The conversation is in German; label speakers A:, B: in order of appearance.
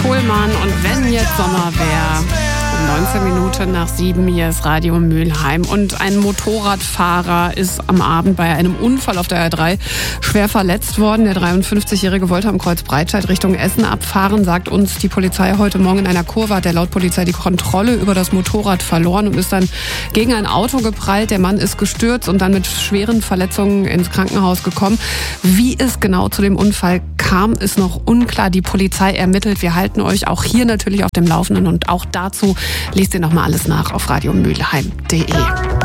A: Pohlmann und wenn jetzt Sommer wäre. 19 Minuten nach 7, hier ist Radio Mülheim. Und ein Motorradfahrer ist am Abend bei einem Unfall auf der R3 schwer verletzt worden. Der 53-Jährige wollte am Kreuz Breitscheid Richtung Essen abfahren, sagt uns die Polizei heute Morgen. In einer Kurve hat der laut Polizei die Kontrolle über das Motorrad verloren und ist dann gegen ein Auto geprallt. Der Mann ist gestürzt und dann mit schweren Verletzungen ins Krankenhaus gekommen. Wie es genau zu dem Unfall kam, ist noch unklar. Die Polizei ermittelt. Wir halten euch auch hier natürlich auf dem Laufenden und auch dazu lest ihr nochmal alles nach auf radiomülheim.de.